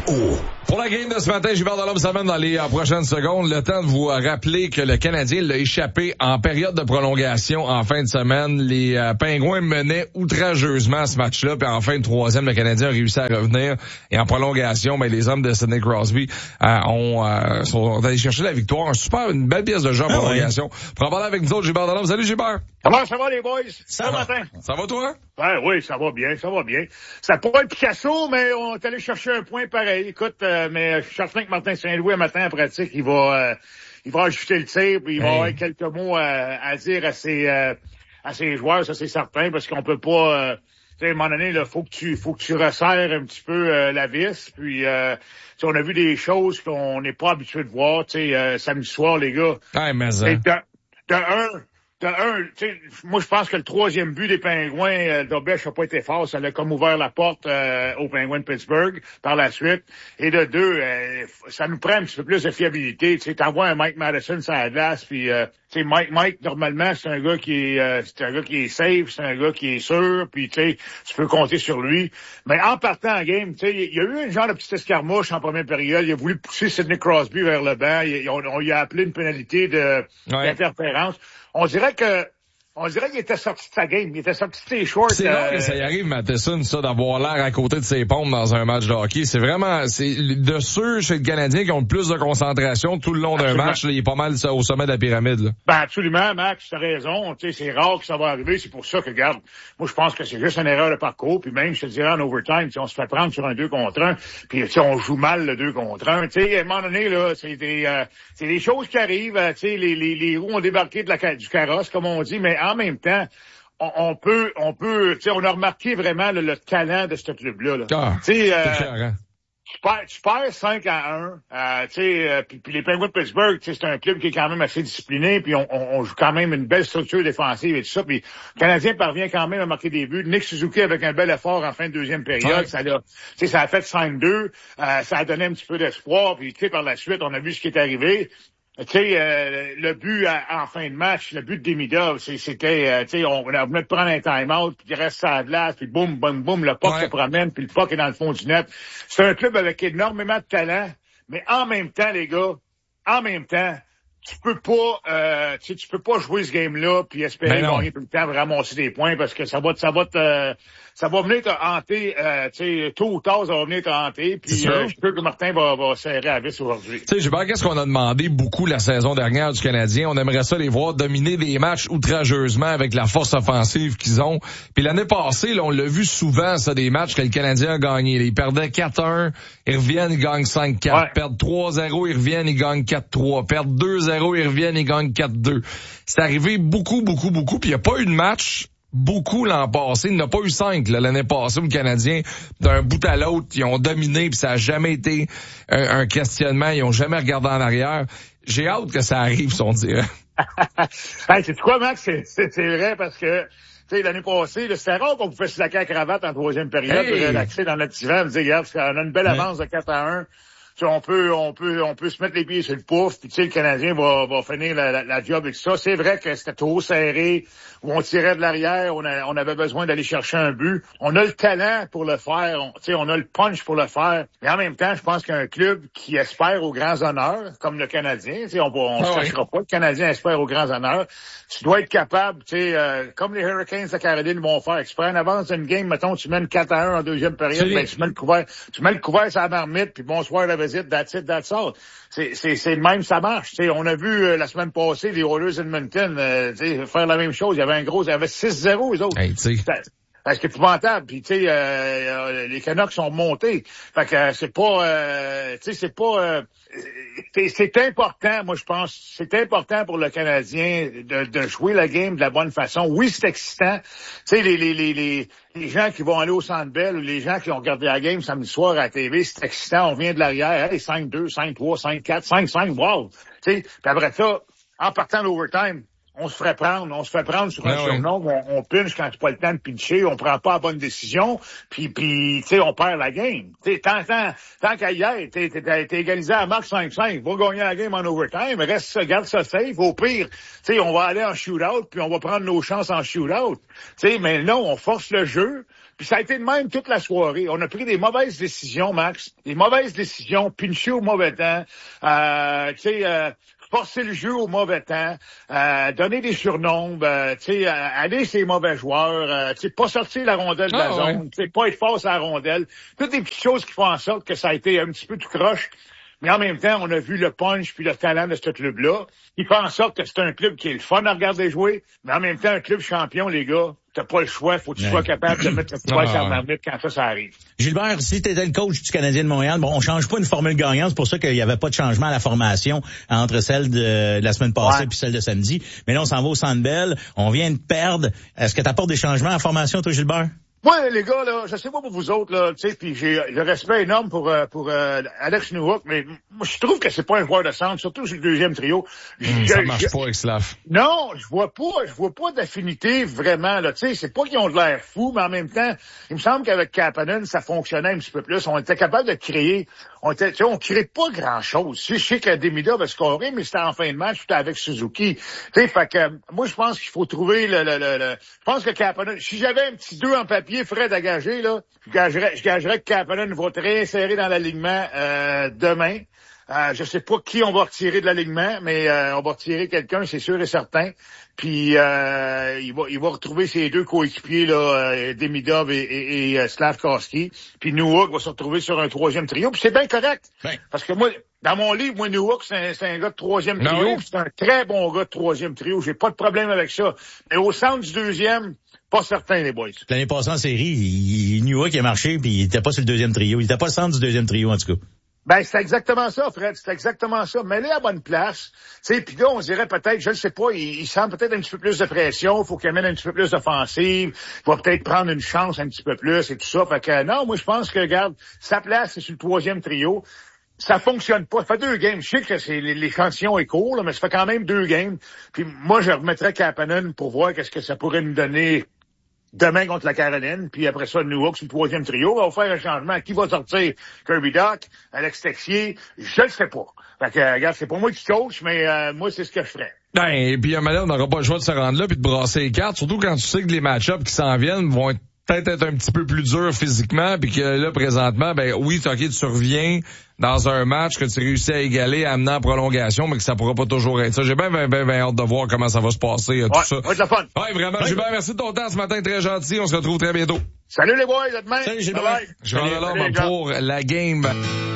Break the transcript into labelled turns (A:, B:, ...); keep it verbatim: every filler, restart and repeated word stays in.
A: Pour la game de ce matin, Gilbert Delhomme s'amène dans les euh, prochaines secondes. Le temps de vous euh, rappeler que le Canadien l'a échappé en période de prolongation en fin de semaine. Les euh, Pingouins menaient outrageusement ce match-là, puis en fin de troisième, le Canadien a réussi à revenir. Et en prolongation, ben, les hommes de Sidney Crosby euh, ont euh, sont allés chercher la victoire. Un super, une belle pièce de jeu en ah prolongation. Ouais. Pour en parler avec nous autres, Gilbert Delhomme. Salut Gilbert!
B: Comment ça va les boys? Ça va matin?
A: Ça va toi?
B: Ben oui, ça va bien, ça va bien. Ça pourrait être Picasso, mais on est allé chercher un point pareil. Écoute, euh, mais je suis certain que Martin Saint-Louis, un matin en pratique, il va euh, il va ajuster le tir, puis il hey. va avoir quelques mots à, à dire à ses euh, à ses joueurs, ça c'est certain, parce qu'on peut pas... Euh, tu sais, à un moment donné, il faut que tu faut que tu resserres un petit peu euh, la vis, puis... Euh, on a vu des choses qu'on n'est pas habitué de voir, tu sais, euh, samedi soir, les gars.
A: Ah, mais ça.
B: De, de un... De un, tu sais, moi je pense que le troisième but des Pingouins, euh, Dobech n'a pas été fort, ça a comme ouvert la porte euh, aux Pingouins de Pittsburgh par la suite. Et de deux, euh, ça nous prend un petit peu plus de fiabilité. Tu sais, t'envoies un Mike Madison sur la glace, puis euh, tu sais, Mike, Mike normalement c'est un gars qui est, euh, c'est un gars qui est safe, c'est un gars qui est sûr, puis tu sais, tu peux compter sur lui. Mais en partant en game, tu sais, il y a eu un genre de petite escarmouche en première période. Il a voulu pousser Sidney Crosby vers le banc. Il, on, on lui a appelé une pénalité de ouais. d'interférence. On dirait que, on dirait qu'il était sorti de sa game, il était sorti de ses shorts.
A: C'est rare euh... que ça y arrive, Matheson, ça, d'avoir l'air à côté de ses pompes dans un match de hockey. C'est vraiment, c'est de ceux chez le Canadien qui ont le plus de concentration tout le long d'un match, là, il est pas mal au sommet de la pyramide, là.
B: Ben, absolument, Max, t'as raison. Tu sais, c'est rare que ça va arriver. C'est pour ça que, regarde, moi, je pense que c'est juste une erreur de parcours. Puis même, je te dirais, en overtime, on se fait prendre sur un deux contre un. Puis, tu sais, on joue mal le deux contre un. Tu sais, à un moment donné, là, c'est des, euh, c'est des choses qui arrivent. Tu sais, les, les, les roues ont débarqué de la, du carrosse, comme on dit. Mais en même temps, on, on peut, on peut, tu sais, on a remarqué vraiment le, le talent de ce club-là, là.
A: Ah,
B: tu sais, euh,
A: hein?
B: Tu perds, tu perds cinq à un, euh, tu sais, euh, puis, puis les Penguins de Pittsburgh, tu sais, c'est un club qui est quand même assez discipliné, puis on, on, on joue quand même une belle structure défensive et tout ça, puis le Canadien parvient quand même à marquer des buts. Nick Suzuki avec un bel effort en fin de deuxième période, ouais. ça a, tu sais, ça a fait cinq deux, euh, ça a donné un petit peu d'espoir, puis tu sais, par la suite, on a vu ce qui est arrivé. Tu sais, euh, le but à, en fin de match, le but de Demidov, c'était, euh, tu sais, on, on venait de prendre un time-out, puis il reste sur la glace, puis boum, boum, boum, le puck ouais. se promène, puis le puck est dans le fond du net. C'est un club avec énormément de talent, mais en même temps, les gars, en même temps, tu peux pas, euh, tu sais, tu peux pas jouer ce game-là puis espérer gagner tout le temps, ramasser des points parce que ça va, ça va te, ça va venir te hanter, euh, tu sais, tôt ou tard, ça va venir te hanter. Puis euh, je suis sûr que Martin va, va serrer la vis aujourd'hui.
A: Tu sais, Gilbert, qu'est-ce qu'on a demandé beaucoup la saison dernière du Canadien? On aimerait ça les voir dominer des matchs outrageusement avec la force offensive qu'ils ont. Puis l'année passée, là, on l'a vu souvent, ça, des matchs que le Canadien a gagné. Ils perdaient quatre un, ils reviennent, ils gagnent cinq quatre. Ouais. Perdent trois zéro, ils reviennent, ils gagnent quatre trois. Perdent deux zéro, ils reviennent, ils gagnent quatre deux. C'est arrivé beaucoup, beaucoup, beaucoup. Puis il n'y a pas eu de match beaucoup l'an passé. Il n'y en a pas eu cinq là, l'année passée où le Canadien, d'un bout à l'autre, ils ont dominé puis ça n'a jamais été un, un questionnement. Ils n'ont jamais regardé en arrière. J'ai hâte que ça arrive, si on dirait.
B: Hey, c'est quoi, Max? C'est, c'est, c'est vrai parce que tu sais, l'année passée, là, c'était rare qu'on pouvait se laquer la cravate en troisième période hey. et relaxer dans notre divan. On disait, regarde, on a une belle avance de quatre à un. Tu sais, on peut, on peut, on peut se mettre les pieds sur le pouf, puis tu sais, le Canadien va, va finir la, la, la job avec ça. C'est vrai que c'était trop serré, où on tirait de l'arrière, on, a, on avait besoin d'aller chercher un but. On a le talent pour le faire, on, tu sais, on a le punch pour le faire. Mais en même temps, je pense qu'un club qui espère aux grands honneurs, comme le Canadien, tu sais, on, on ah se cachera oui. pas, le Canadien espère aux grands honneurs. Tu dois être capable, tu sais, euh, comme les Hurricanes de Caroline vont faire. Tu prends en avance d'une game, mettons, tu mènes quatre à un en deuxième période, ben, tu mets le couvert, tu mets le couvert sur la marmite, puis bonsoir la visite, that's it, that's all. C'est, c'est, c'est le même, ça marche. Tu sais, on a vu euh, la semaine passée les Oilers Edmonton euh, tu sais, faire la même chose. Il y avait un gros, il y avait six zéro, les autres.
A: Hey,
B: parce que c'est épouvantable. Puis, tu sais, euh, euh, les Canucks sont montés. Fait que euh, c'est pas, euh, tu sais, c'est pas... Euh, c'est, c'est important, moi, je pense, c'est important pour le Canadien de, de jouer la game de la bonne façon. Oui, c'est excitant. Tu sais, les, les, les, les, les gens qui vont aller au Centre Bell ou les gens qui ont regardé la game samedi soir à la T V, c'est excitant. On vient de l'arrière. Hey, cinq deux, cinq trois, cinq quatre, cinq cinq, wow! Tu sais, puis après ça, en partant l'overtime, on se ferait prendre, on se fait prendre sur un ah surnom, oui. on, on pinche quand c'est pas le temps de pitcher, on prend pas la bonne décision, puis puis tu sais, on perd la game. Tu sais, tant, tant, tant qu'à hier, t'es, t'es, t'es égalisé à marque cinq cinq, va gagner la game en overtime, reste, garde ça safe, au pire, tu sais, on va aller en shootout, puis on va prendre nos chances en shootout. Tu sais, mais non, on force le jeu, Puis ça a été de même toute la soirée. On a pris des mauvaises décisions, Max. Des mauvaises décisions, pincher au mauvais temps. Euh, tu sais, euh, forcer le jeu au mauvais temps, euh, donner des surnombres, euh, tu sais, euh, aller ces mauvais joueurs, euh, tu sais, pas sortir la rondelle de la
A: ah,
B: zone,
A: ouais.
B: tu sais, pas être fort à la rondelle. Toutes des petites choses qui font en sorte que ça a été un petit peu tout croche. Mais en même temps, on a vu le punch puis le talent de ce club-là, qui fait en sorte que c'est un club qui est le fun à regarder jouer, mais en même temps, un club champion, les gars, t'as pas le choix, faut que tu ouais. sois capable de mettre le poids sur l'arbitre quand ça, ça arrive.
C: Gilbert, si t'étais le coach du Canadien de Montréal, bon, on change pas une formule gagnante, c'est pour ça qu'il y avait pas de changement à la formation entre celle de, de la semaine passée
B: ouais.
C: puis celle de samedi. Mais là, on s'en va au Centre Bell, on vient de perdre. Est-ce que t'apportes des changements à la formation, toi, Gilbert?
B: Moi, les gars, là, je sais pas pour vous autres, là, tu sais, puis j'ai le respect énorme pour euh, pour euh, Alex Newhook, mais moi, je trouve que c'est pas un joueur de centre, surtout sur le deuxième trio.
A: Mmh, je, ça marche je, pas avec Slav.
B: Non, je vois pas, je vois pas d'affinité vraiment, là, tu sais, c'est pas qu'ils ont de l'air fou, mais en même temps, il me semble qu'avec Kapanen, ça fonctionnait un petit peu plus. On était capable de créer, on était, tu sais, on crée pas grand-chose. Je sais que Demida va scorer, mais c'était en fin de match, c'était avec Suzuki. Tu sais, fait que, moi, je pense qu'il faut trouver le, le, le, le je pense que Kapanen, si j'avais un petit deux en papier, Fred à gager, là, je gagerais, je gagerais que Kapanen va te réinsérer dans l'alignement euh, demain. Euh, je sais pas qui on va retirer de l'alignement, mais euh, on va retirer quelqu'un, c'est sûr et certain. Puis euh, il va il va retrouver ses deux coéquipiers, là, euh, Demidov et, et, et Slavkovski. Puis Newhook va se retrouver sur un troisième trio. Puis c'est bien correct. Ben. Parce que moi, dans mon livre, moi, Newhook, c'est un, c'est un gars de troisième trio.
A: Non, oui.
B: C'est un très bon gars de troisième trio. J'ai pas de problème avec ça. Mais au centre du deuxième, pas certain, les boys.
C: L'année passée en série, il, Newhook a marché puis il était pas sur le deuxième trio. Il était pas le centre du deuxième trio, en tout cas.
B: Ben, c'est exactement ça, Fred. C'est exactement ça. Mets-les à bonne place. Tu sais, puis là, on dirait peut-être, je ne sais pas, il, il sent peut-être un petit peu plus de pression. Il faut qu'il amène un petit peu plus d'offensive. Il va peut-être prendre une chance un petit peu plus et tout ça. Fait que, non, moi, je pense que, regarde, sa place, c'est sur le troisième trio. Ça fonctionne pas. Ça fait deux games. Je sais que c'est, l'échantillon est court, là, mais ça fait quand même deux games. Puis moi, je remettrais Kapanen pour voir qu'est-ce que ça pourrait nous donner demain contre la Caroline, puis après ça, Newhook sur le troisième trio. On va faire un changement. Qui va sortir? Kirby Dach, Alex Texier? Je le sais pas. Fait que, regarde, c'est pas moi qui coach, mais euh, moi, c'est ce que je ferais.
A: Ben, et puis, à un moment donné, on n'aura pas le choix de se rendre là puis de brasser les cartes, surtout quand tu sais que les match-ups qui s'en viennent vont être peut-être être un petit peu plus durs physiquement, puis que là, présentement, ben oui, ok, tu reviens dans un match que tu réussis à égaler, à amener en prolongation, mais que ça pourra pas toujours être ça. J'ai bien, bien, bien, bien hâte de voir comment ça va se passer, tout
B: ouais,
A: ça.
B: Ouais, de la fun.
A: Ouais, vraiment. Ouais. Gilbert, merci de ton temps ce matin, très gentil. On se retrouve très bientôt.
B: Salut les boys, à demain.
C: Salut Gilbert.
B: Bye bye.
A: Je vais en pour la game.